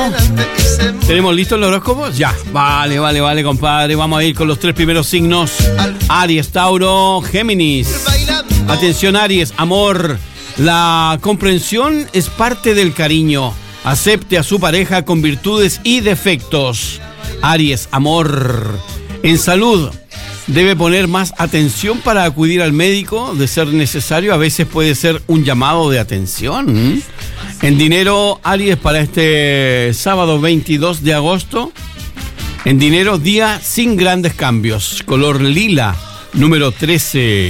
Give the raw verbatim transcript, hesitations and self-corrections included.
¿Tenemos listos los horóscopos? Ya, vale, vale, vale, compadre. Vamos a ir con los tres primeros signos. Aries, Tauro, Géminis. Atención, Aries, amor. La comprensión es parte del cariño. Acepte a su pareja con virtudes y defectos. Aries, amor. En salud, debe poner más atención para acudir al médico, de ser necesario. A veces puede ser un llamado de atención. En dinero, Aries, para este sábado veintidós de agosto. En dinero, día sin grandes cambios. Color lila, número trece.